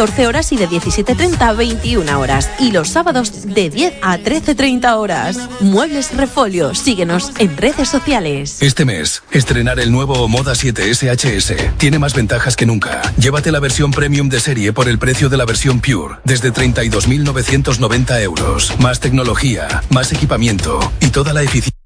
14 horas y de 17:30 a 21 horas. Y los sábados de 10 a 13:30 horas. Muebles Refolio. Síguenos en redes sociales. Este mes, estrenar el nuevo Moda 7 SHS tiene más ventajas que nunca. Llévate la versión premium de serie por el precio de la versión Pure, desde 32.990 euros. Más tecnología, más equipamiento y toda la eficiencia